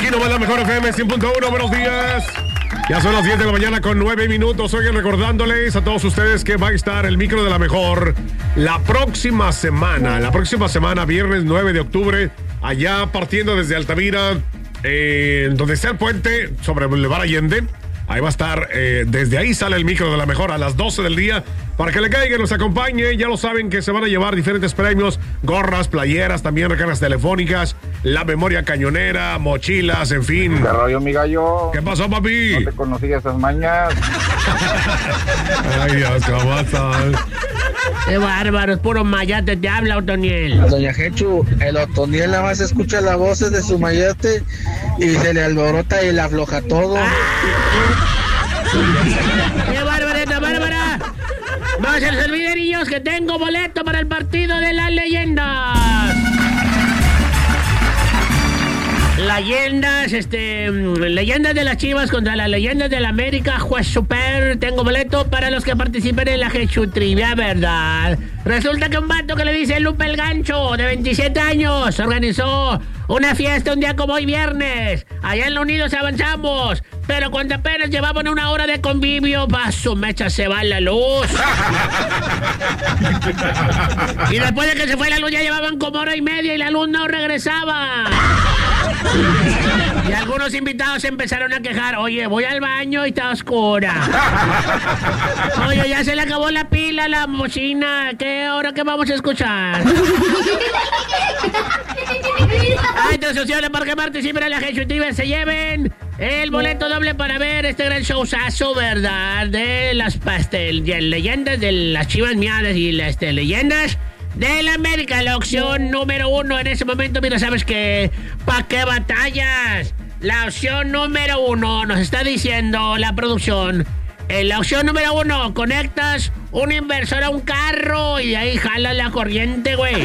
nomás la mejor FM 100.1, buenos días. Ya son las 10 de la mañana con 9 minutos. Oigan, recordándoles a todos ustedes que va a estar el micro de la mejor la próxima semana, viernes 9 de octubre, allá partiendo desde Altamira, donde está el puente sobre Boulevard Allende. Ahí va a estar, desde ahí sale el micro de la mejor a las 12 del día, para que le caigan, nos acompañe. Ya lo saben que se van a llevar diferentes premios, gorras, playeras, también recargas telefónicas, la memoria cañonera, mochilas, en fin. ¿Qué rollo, mi gallo? ¿Qué pasó, papi? No te conocí esas mañas. Ay, Dios, ¿cómo estás? Qué bárbaro, es puro mayate, te habla Otoniel. Doña Jechu, el Otoniel nada más escucha las voces de su mayate y se le alborota y le afloja todo. ¡Qué bárbara, bárbara! No se les olvide, niños, que tengo boleto para el partido de las leyendas. Leyendas de las Chivas contra las leyendas de la América, juez super. Tengo boleto para los que participen en la Jechu Trivia, ¿verdad? Resulta que un vato que le dice Lupe el Gancho, de 27 años, organizó una fiesta un día como hoy viernes. Allá en la Unidos Avanzamos. Pero cuando apenas llevaban una hora de convivio, su mecha se va la luz. Y después de que se fue la luz ya llevaban como hora y media y la luz no regresaba. Y algunos invitados se empezaron a quejar. Oye, voy al baño y está oscura. Oye, ya se le acabó la pila a la bocina. ¿Ahora qué vamos a escuchar? Hay tres opciones para que participen en la Jechu Trivia. Se lleven el boleto doble para ver este gran showzazo, ¿verdad? De las leyendas de las Chivas miadas y las leyendas de la América. La opción número 1 en ese momento, mira, sabes que ¿pa' qué batallas? La opción número 1 nos está diciendo la producción. En la opción número 1, conectas un inversor a un carro y de ahí jalas la corriente, güey.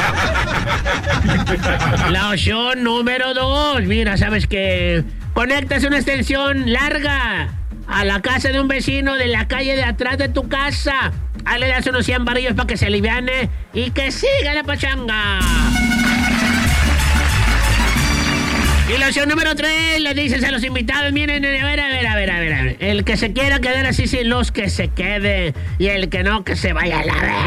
La opción número 2, mira, sabes que conectas una extensión larga a la casa de un vecino de la calle de atrás de tu casa. Ahí le das unos 100 barrillos para que se aliviane y que siga la pachanga. Y la opción número 3, le dices a los invitados, miren, a ver. El que se quiera quedar así sin luz, que se quede. Y el que no, que se vaya a la vez.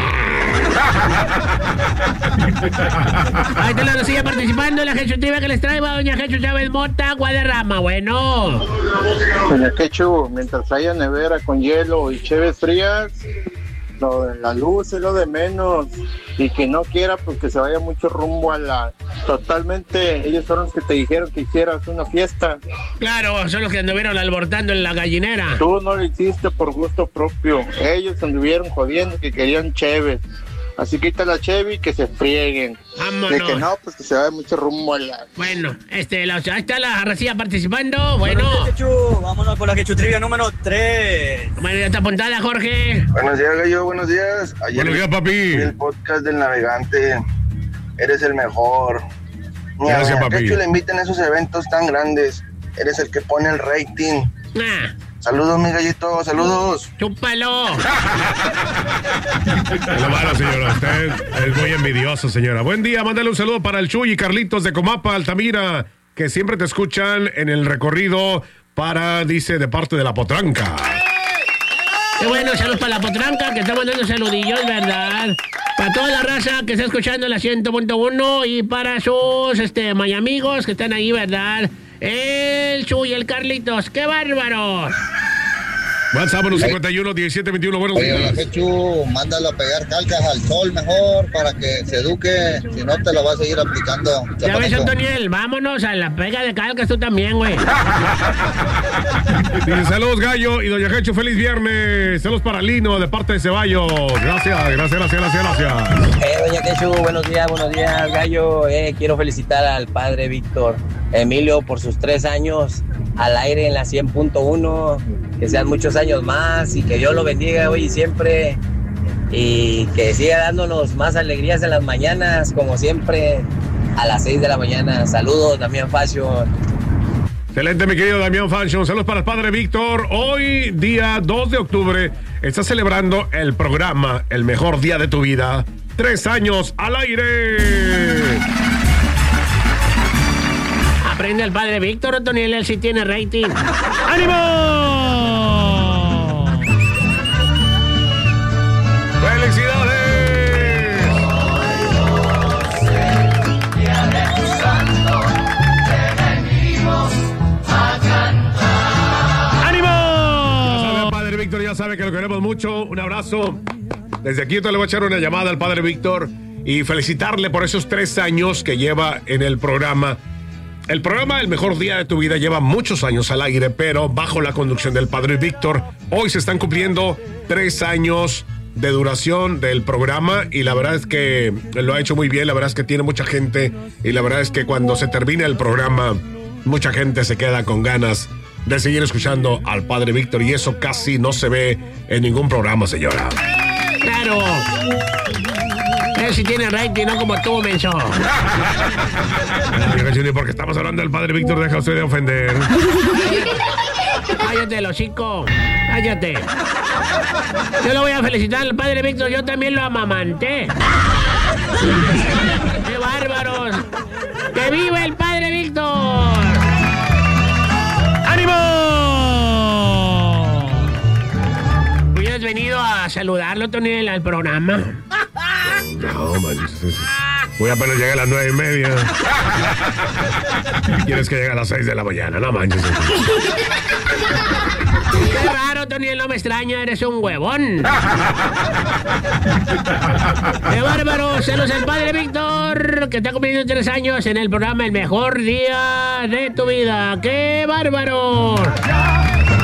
Ahí está la Rosilla participando en la Jechu Trivia que les traigo a doña Jechu Chávez Mota, Guadarrama. Bueno. Doña Jechu, mientras haya nevera con hielo y cheves frías, lo de la luz es lo de menos. Y que no quiera, pues que se vaya mucho rumbo a la... Totalmente, ellos fueron los que te dijeron que hicieras una fiesta. Claro, son los que anduvieron alborotando en la gallinera. Tú no lo hiciste por gusto propio. Ellos anduvieron jodiendo que querían cheves. Así quita la cheve y que se frieguen. Vámonos. De que no, pues que se vaya mucho rumbo a la... Bueno, ahí está la Racía participando. Bueno. Vámonos por la Jechu Trivia número 3. Bueno, ya está apuntada, Jorge. Buenos días, Gallo, buenos días. Ayer Buenos días, papi. vi el podcast del Navegante. Eres el mejor. Gracias, papi. Que le inviten a esos eventos tan grandes. Eres el que pone el rating. Saludos, mi gallito, saludos. ¡Chúpalo! Lo malo, señora. Usted es muy envidioso, señora. Buen día, mándale un saludo para el Chuy y Carlitos de Comapa, Altamira, que siempre te escuchan en el recorrido dice, de parte de la Potranca. Qué bueno, saludos para la Potranca, que está mandando saludillos, ¿verdad? Para toda la raza que está escuchando la 100.1 y para sus mayamigos que están ahí, ¿verdad? El Chuy y el Carlitos, ¡qué bárbaros! WhatsApp 51-1721, buenos días. Jechu, mándalo a pegar calcas al sol mejor para que se eduque, si no te lo vas a seguir aplicando. Ya ves, Antoniel, vámonos a la pega de calcas tú también, güey. Dice, saludos, Gallo y doña Jechu, feliz viernes. Saludos para Lino, de parte de Ceballos. Gracias. Doña Jechu, buenos días, Gallo. Quiero felicitar al padre Víctor Emilio por sus 3 años al aire en la 100.1. Que sean muchos años más y que Dios lo bendiga hoy y siempre y que siga dándonos más alegrías en las mañanas, como siempre, a las 6 de la mañana. Saludos, Damián Fashion. Excelente, mi querido Damián Fashion. Saludos para el padre Víctor. Hoy, día 2 de octubre, está celebrando el programa El Mejor Día de tu Vida. 3 años al aire. Aprende al padre Víctor, Otoniel, él sí tiene rating. ¡Ánimo! ¡Felicidades! Ya sabe que lo queremos mucho. Un abrazo. Desde aquí yo te le voy a echar una llamada al padre Víctor y felicitarle por esos 3 años que lleva en el programa. El programa El Mejor Día de tu Vida lleva muchos años al aire, pero bajo la conducción del padre Víctor. Hoy se están cumpliendo 3 años de duración del programa y la verdad es que lo ha hecho muy bien. La verdad es que tiene mucha gente y la verdad es que cuando se termina el programa, mucha gente se queda con ganas de seguir escuchando al padre Víctor y eso casi no se ve en ningún programa, señora. ¡Claro! Él sí tiene rating, no como tú, menso. Porque estamos hablando del padre Víctor, deja usted de ofender. Cállate, el hocico. Cállate. Yo lo voy a felicitar al padre Víctor, yo también lo amamanté. ¡Qué bárbaros! ¡Que viva el padre Víctor! ¡Ánimo! ¿Hubieras venido a saludarlo, Tony, al programa? No, man. Voy a apenas llegar a las 9:30. ¿Quieres que llegue a las 6 de la mañana? No manches. Qué raro, Tony, no me extraña, eres un huevón. ¡Qué bárbaro! Saludos al padre Víctor, que está cumpliendo 3 años en el programa El Mejor Día de tu Vida. ¡Qué bárbaro!